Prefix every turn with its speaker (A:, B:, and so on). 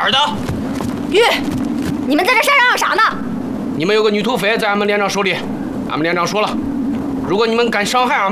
A: 儿的？
B: 玉，你们在这山上有啥呢？
C: 你们有个女土匪在俺们连长手里，俺们连长说了，如果你们敢伤害俺们。